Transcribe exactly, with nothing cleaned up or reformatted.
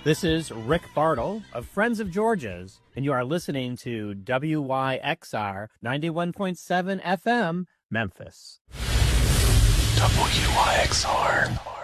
This is Rick Bartle of Friends of Georgia's, and you are listening to W Y X R ninety-one point seven F M, Memphis. W Y X R.